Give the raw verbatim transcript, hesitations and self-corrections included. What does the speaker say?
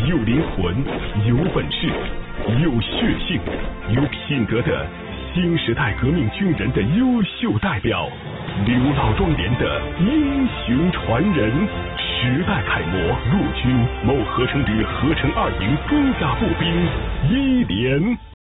有灵魂、有本事、有血性、有品德的新时代革命军人的优秀代表，刘老庄连的英雄传人，时代楷模，陆军某合成旅合成二营装甲步兵一连。